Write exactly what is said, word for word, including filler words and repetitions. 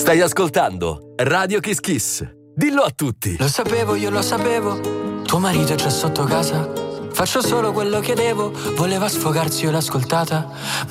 Stai ascoltando Radio Kiss Kiss. Dillo a tutti. Lo sapevo, io lo sapevo. Tuo marito è già sotto casa. Faccio solo quello che devo. Voleva sfogarsi, io l'ho ascoltata.